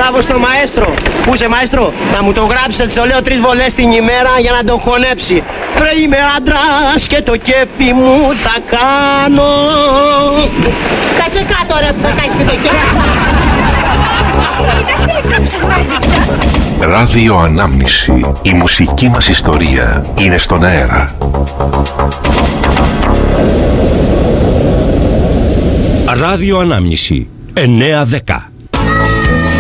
μπράβο στο μαέστρο. Πού είσαι μαέστρο? Να μου το γράψετε, το λέω 3 βολές την ημέρα για να το χωνέψει. Ρε είμαι άντρας και το κέπι μου θα κάνω. Κάτσε κάτω ρε που θα κάνεις και το κέπι. Ράδιο Ανάμνηση. Η μουσική μας ιστορία είναι στον αέρα. Ράδιο Ανάμνηση 9-10.